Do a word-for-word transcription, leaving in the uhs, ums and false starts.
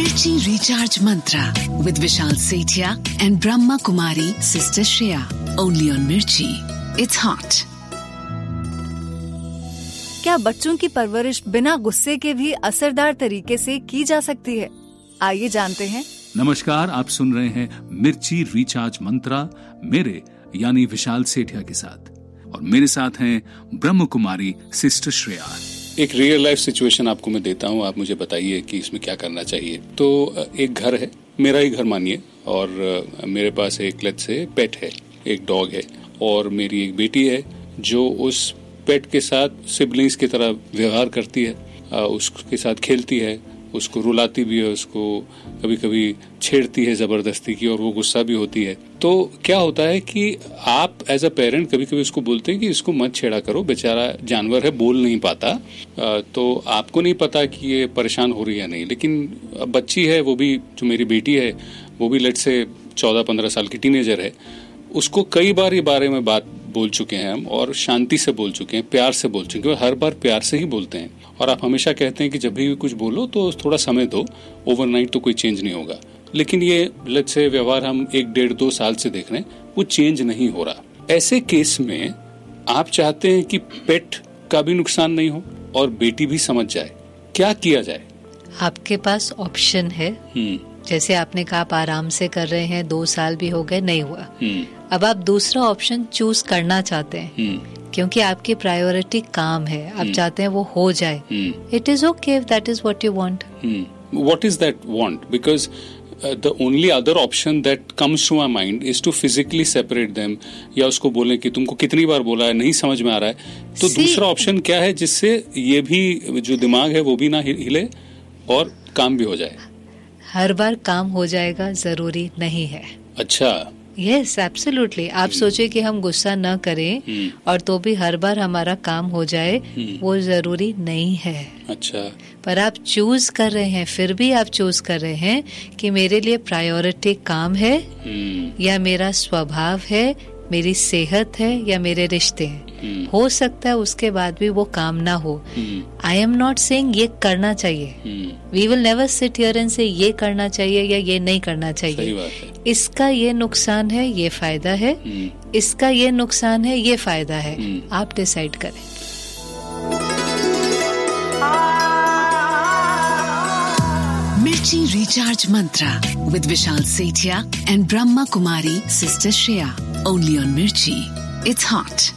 Mirchi Recharge Mantra with Vishal Sethia and Brahma Kumari Sister Shreya. Only on Mirchi. It's hot. क्या बच्चों की परवरिश बिना गुस्से के भी असरदार तरीके से की जा सकती है? आइए जानते हैं। नमस्कार, आप सुन रहे हैं मिर्ची रिचार्ज मंत्रा मेरे यानी विशाल सेठिया के साथ, और मेरे साथ हैं ब्रह्म कुमारी सिस्टर श्रेया। एक रियल लाइफ सिचुएशन आपको मैं देता हूँ, आप मुझे बताइए कि इसमें क्या करना चाहिए। तो एक घर है, मेरा ही घर मानिए, और मेरे पास एक लेट्स से पेट है, एक डॉग है, और मेरी एक बेटी है जो उस पेट के साथ सिबलिंग्स की तरह व्यवहार करती है, उसके साथ खेलती है, उसको रुलाती भी है, उसको कभी कभी छेड़ती है जबरदस्ती की, और वो गुस्सा भी होती है। तो क्या होता है कि आप एज अ पेरेंट कभी कभी उसको बोलते हैं कि इसको मत छेड़ा करो, बेचारा जानवर है, बोल नहीं पाता, तो आपको नहीं पता कि ये परेशान हो रही है या नहीं। लेकिन बच्ची है, वो भी जो मेरी बेटी है, वो भी लेट से चौदह पंद्रह साल की टीनेजर है, उसको कई बार ये बारे में बात बोल चुके हैं हम, और शांति से बोल चुके हैं, प्यार से बोल चुके हैं, और हर बार प्यार से ही बोलते हैं। और आप हमेशा कहते हैं कि जब भी कुछ बोलो तो थोड़ा समय दो, ओवरनाइट तो कोई चेंज नहीं होगा। लेकिन ये लेट्स से व्यवहार हम एक डेढ़ दो साल से देख रहे हैं, वो चेंज नहीं हो रहा। ऐसे केस में आप चाहते हैं कि पेट का भी नुकसान नहीं हो और बेटी भी समझ जाए, क्या किया जाए? आपके पास ऑप्शन है। जैसे आपने कहा आप आराम से कर रहे हैं, दो साल भी हो गए, नहीं हुआ। अब आप दूसरा ऑप्शन चूज करना चाहते हैं, क्योंकि आपकी प्रायोरिटी काम है, आप चाहते हैं वो हो जाए। It is okay if that is what you want. What is that want? Because the only other option that comes to my mind is to physically separate them, या उसको बोले कि तुमको कितनी बार बोला है, नहीं समझ में आ रहा है। तो See, दूसरा ऑप्शन क्या है जिससे ये भी जो दिमाग है वो भी ना हिले और काम भी हो जाए? हर बार काम हो जाएगा जरूरी नहीं है। अच्छा, यस एब्सोल्युटली। आप सोचे कि हम गुस्सा न करें और तो भी हर बार हमारा काम हो जाए, वो जरूरी नहीं है। अच्छा, पर आप चूज कर रहे हैं, फिर भी आप चूज कर रहे हैं कि मेरे लिए प्रायोरिटी काम है या मेरा स्वभाव है, मेरी सेहत है या मेरे रिश्ते हैं। हो सकता है उसके बाद भी वो काम ना हो। आई एम नॉट सेइंग ये करना चाहिए। We will never sit here and से ये करना चाहिए या ये नहीं करना चाहिए। इसका ये नुकसान है, ये फायदा है, इसका ये नुकसान है, ये फायदा है। आप डिसाइड करें। Mirchi Recharge Mantra with Vishal Sethia and Brahma Kumari Sister Shreya. Only on Mirchi. It's hot.